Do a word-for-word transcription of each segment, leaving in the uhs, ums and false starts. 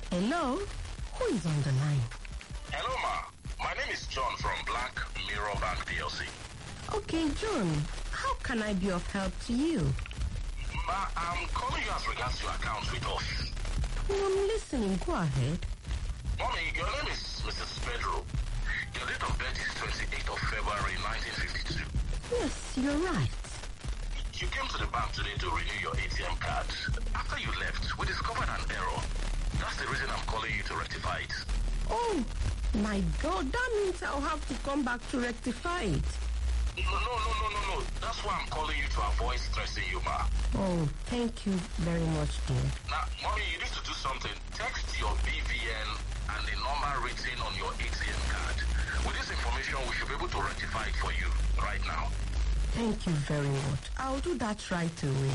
Hello? Who is on the line? Hello, ma. My name is John from Black Mirror Bank P L C. Okay, John. How can I be of help to you? Ma, I'm calling you as regards your account with us. Oh, I'm listening. Go ahead. Mommy, your name is Missus Pedro. Your date of birth is twenty-eighth of February nineteen fifty-two. Yes, you're right. You came to the bank today to renew your A T M card. After you left, we discovered an error. That's the reason I'm calling you to rectify it. Oh, my God. That means I'll have to come back to rectify it. No, no, no, no, no, no. That's why I'm calling you to avoid stressing you, ma. Oh, thank you very much, dear. Now, mommy, you need to do something. Text your B V N and the number written on your A T M card. With this information, we should be able to rectify it for you right now. Thank you very much. I'll do that right away.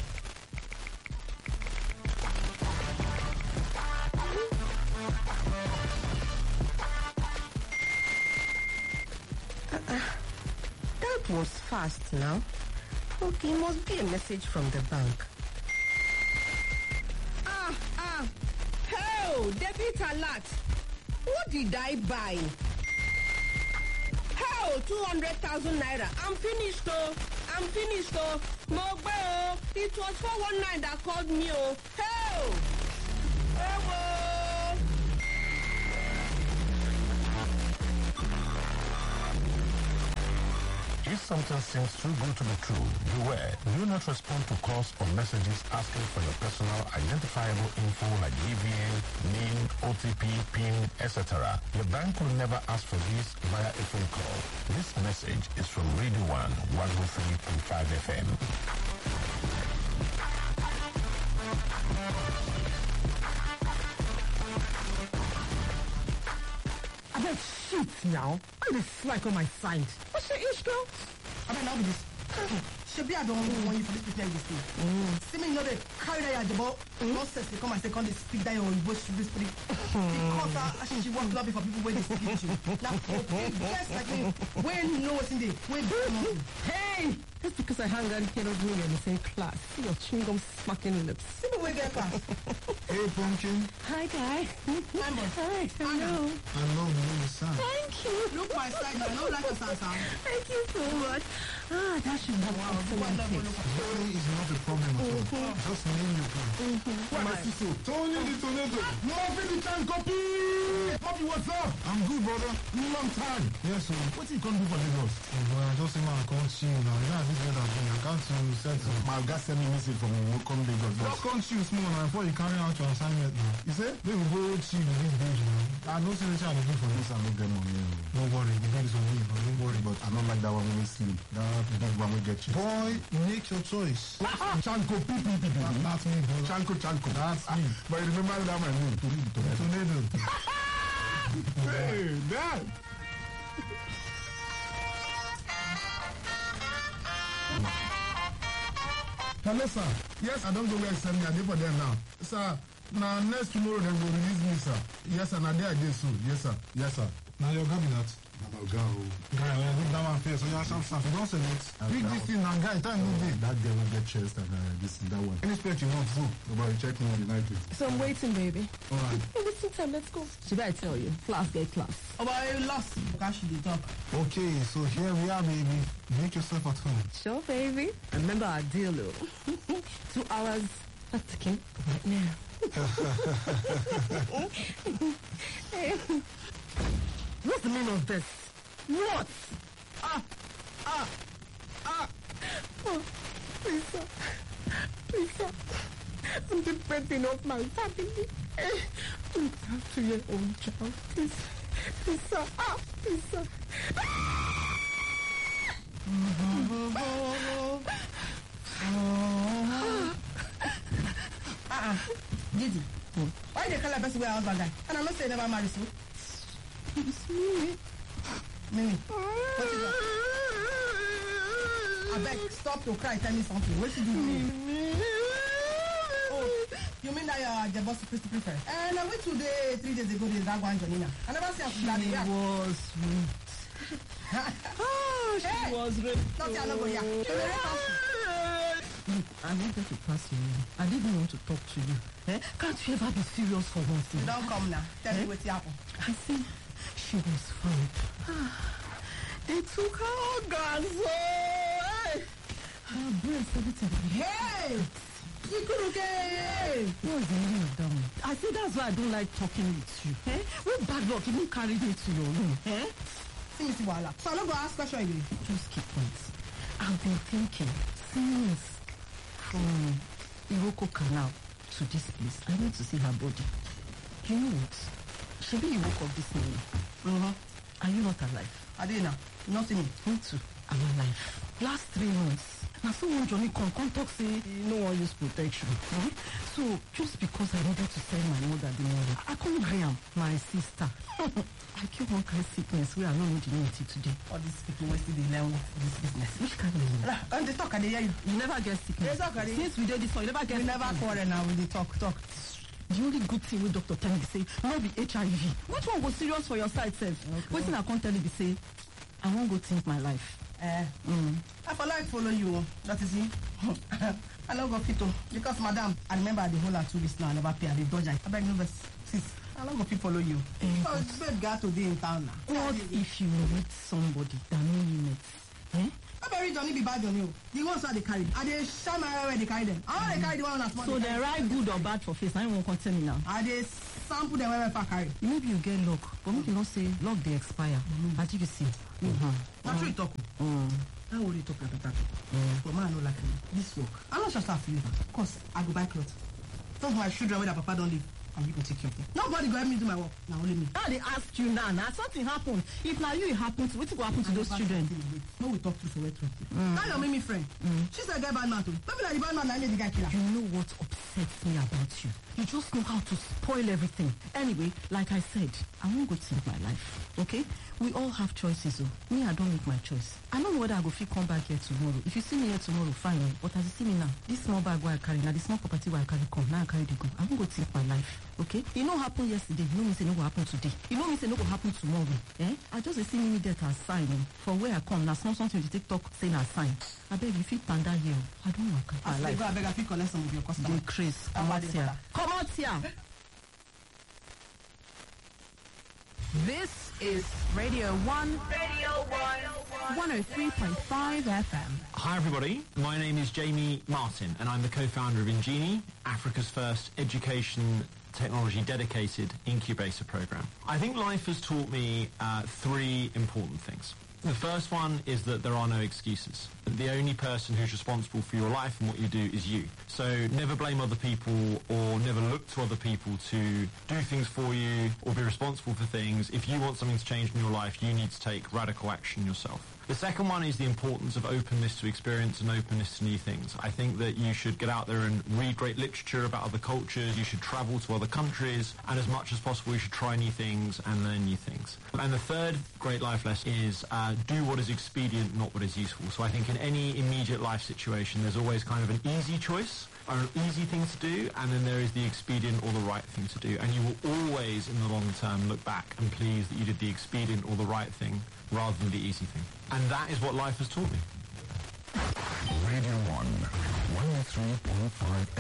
Uh-uh. That was fast now. Okay, must be a message from the bank. Ah, ah. Hell, debit alert. What did I buy? Hell, two hundred thousand naira. I'm finished, oh. I'm finished, oh. Mogbe, it was four one nine that called me, oh. Hell. Hello. If something seems too good to be true, beware. Do not respond to calls or messages asking for your personal identifiable info like B V N, name, O T P, PIN, et cetera. Your bank will never ask for this via a phone call. This message is from Radio One, one oh three point five F M. I bet shit now. I just slack on my side. What's your issue, girl? I mean, now with this. Shebi, I don't want you for this picture this thing. See me, you know, they carry that at the ball. No sense, they come and say, come they speak that on Igbo should be speak. Because uh, she wants lobby for people where they speak to. Now, yes, like me, when you know what's in there, when you hey! That's because I hang out here with you in the same class. See your chewing gum smacking lips. See me where get class. Hey, Pumpkin. Hi, guy. Hi, hello. Hello, my name is Sam. Thank you. Look my side, I don't like your Sam Sam. Thank you so much. Ah, that should have wow, Tony is not a problem at all. Mm-hmm. Just name your plan. Mm-hmm. What is this? Tony the Tornado. Muffy the Chan Copy. Muffy, what's up? I'm good, brother. Long time. Yes, sir. What you gonna do for Lagos? Oh, boy, I just say, man, I can't see you now. You know, this weather thing. I can't send some. My guy sent me a message from Welcome Lagos. Just come chill small now before you carry out your assignment now. You say? They will go chill in this day now. I don't see the chance to do for this. I don't get money. Don't worry. The day is on me. Don't worry. But I don't like that one when we sleep. That big one we get you. Boy, make your choice. Chanko, pee, pee, pee, pee. That's me, bro. Chanko, Chanko. That's me. But remember that my name. Tornado. Hey, Dad. Hello, sir. Yes, I don't go where I send me. I did for them now. Sir, now next tomorrow they will release me, sir. Yes, sir. Now they are there soon. Yes, sir. Yes, sir. Now your cabinet. Now go. Guy, I look down my face. So you have some stuff. You don't say it. Read this thing now, guy. Time no day. That girl will get chest and uh, this that one. Any spec you want to? About check me on the night. So I'm waiting, baby. All right. Listen time, let's go. Should I tell you? Class get class. Oh, but I lost. Cash the talk. Okay, so here we are, baby. Make yourself at home. Sure, baby. Remember our deal, though. Two hours. That's ticking right now. What's the meaning of this? What? Ah, ah, ah. Oh, please, sir. Please, sir. I'm the breadwinner of my family. Please have to your own child. Please, please, sir. Ah, please, sir. Ah, Didi. Why they call her best way husband guy? And I'm not saying never marry so. It's me. Mimi, what is that? I beg, stop to cry, tell me something. What you do? Oh, you mean that you are the boss supposed to prefer? And I went today, three days ago, there's that one, Janina. I never see her from that. She was sweet. Oh, she hey, was ready. Not your logo here. Look, I wanted to pass you. I didn't want to talk to you. Eh? Can't you ever be serious for once? You don't come now. Tell me what's happened. I think she was found. They took her organs. Hey! Her brain, everything. Hey! Okay. What's the meaning of that one? I say that's why I don't like talking with you. Eh? What bad luck even carried me to your room? Eh? See me see Wala. So I'm not gonna ask question again. Just keep quiet. I've been thinking since from Iroko Canal to this place. I need to see her body. You know what? Shebi you woke up this morning. Mm-hmm. Are you not alive? I did now. Nothing. Me too. I'm alive. Last three months. Now someone Johnny come come talk say you no one use protection. Mm-hmm. So just because I needed to send my mother the money, I call Graham, my sister. I keep one kind of sickness where I don't know the name till today. All these people wey still dey learn this business. Which kind of name? Nah, and they talk, I dey hear you. You never get sickness. Yes, okay. Since we did this one, you never get We never sickness. quarrel now. We dey talk, talk. The only good thing with Doctor tell me be say no be H I V. Which one go serious for your side sef? Okay. Wetin I come tell you be say I wan go think my life. Eh, Mm. I for like follow you. That is it. I no go fit to because madam, I remember the whole two weeks now. I never pay. I dey dodge. I beg no vex. Sis, I no go fit follow you. Eh, Oh, babe, got to be in town now. What if you meet somebody that no you met? Eh? I bury Johnny be bad Johnny. The ones where they carry. I dey shine my eye where they carry them. I want they carry the one that's small. So they write good or bad for face. I don't want to tell me now. I dey sample them where I carry. Maybe you get luck, but make you not say luck they expire. As you can see. Mm-hmm. Na true you talk. Mm. How would you talk like that? But man, no like me. This work. I'm not just start feeling. Of course, I go buy clothes. Some of my children where their papa don't live. And you go take care of them. Nobody go help me do my work. Now only me. Now they ask you now. Now something happened. If now you it happens, what will happen to those children? No, we talk to for where twenty. Now your mimi friend. She said get bad man too. Maybe like the bad man na the guy killer. You know what upsets me about you? You just know how to spoil everything. Anyway, like I said, I won't go think my life. Okay? We all have choices. Oh. Me, I don't make my choice. I don't know whether I go feel come back here tomorrow. If you see me here tomorrow, fine. But as you see me now, this small bag where I carry, now the small property where I carry come, now I carry the go. I won't go think my life. Okay? It no happen yesterday. You know me say no go happen today. You know me say no go happen tomorrow. Eh? I just dey see me that as sign. Eh? For where I come, now small something to TikTok saying a sign. I beg you, fit panda here. I don't work. I like. Go, I beg, I fit collect some of your customers. The Chris, come out here. Come out here. This is Radio one. Radio one. one oh three point five F M. Hi everybody, my name is Jamie Martin and I'm the co-founder of Ingenie, Africa's first education technology dedicated incubator program. I think life has taught me uh, three important things. The first one is that there are no excuses. The only person who's responsible for your life and what you do is you. So never blame other people or never look to other people to do things for you or be responsible for things. If you want something to change in your life, you need to take radical action yourself. The second one is the importance of openness to experience and openness to new things. I think that you should get out there and read great literature about other cultures, you should travel to other countries, and as much as possible you should try new things and learn new things. And the third great life lesson is uh, do what is expedient, not what is useful. So I think in any immediate life situation there's always kind of an easy choice or an easy thing to do, and then there is the expedient or the right thing to do. And you will always, in the long term, look back and please that you did the expedient or the right thing rather than the easy thing. And that is what life has taught me. Radio one, one oh three point five